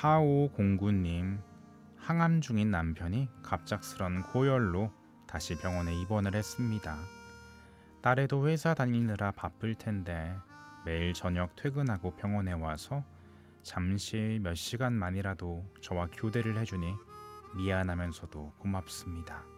4509님, 항암 중인 남편이 갑작스런 고열로 다시 병원에 입원을 했습니다. 딸애도 회사 다니느라 바쁠 텐데 매일 저녁 퇴근하고 병원에 와서 잠시 몇 시간만이라도 저와 교대를 해주니 미안하면서도 고맙습니다.